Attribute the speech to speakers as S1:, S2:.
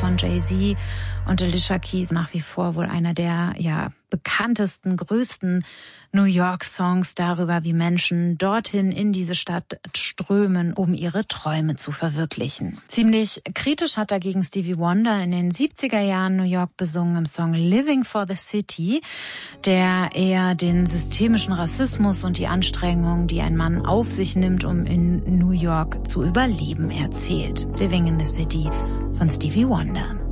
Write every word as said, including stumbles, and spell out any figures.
S1: von Jay-Z und Alicia Keys nach wie vor wohl einer der ja bekanntesten, größten New York-Songs darüber, wie Menschen dorthin in diese Stadt strömen, um ihre Träume zu verwirklichen. Ziemlich kritisch hat dagegen Stevie Wonder in den siebziger Jahren New York besungen im Song Living for the City, der eher den systemischen Rassismus und die Anstrengungen, die ein Mann auf sich nimmt, um in New York zu überleben, erzählt. Living in the City von Stevie Wonder.